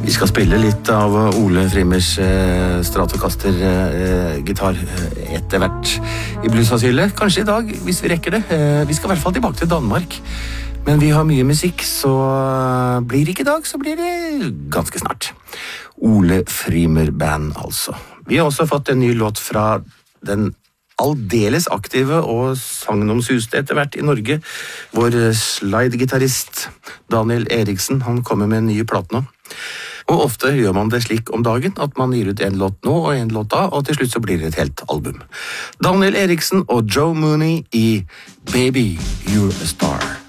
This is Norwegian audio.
Vi skal spille litt av Ole Frimers Stratocaster-gitar etter hvert i bluesasylet. Kanskje i dag, hvis vi rekker det. Vi skal i hvert fall tilbake til Danmark. Men vi har mye musikk, så blir det ikke i dag, så blir det ganske snart. Ole Frimer Band, altså. Vi har også fått en ny låt fra den aldeles aktive og sagnomsuste etter hvert i Norge. Vår slide-gitarist Daniel Eriksen, han kommer med en ny plate nå. Og ofte gjør man det slik om dagen, at man gir ut en låt nå og en låt da, og til slutt så blir det et helt album. Daniel Eriksen og Joe Mooney i Baby, You're a Star.